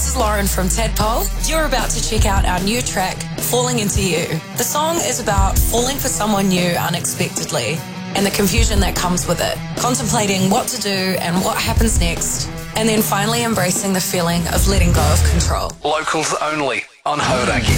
is Lauren from Tadpole. You're about to check out our new track, Falling Into You. The song is about falling for someone new unexpectedly and the confusion that comes with it, contemplating what to do and what happens next, and then finally embracing the feeling of letting go of control. Locals only on Hauraki.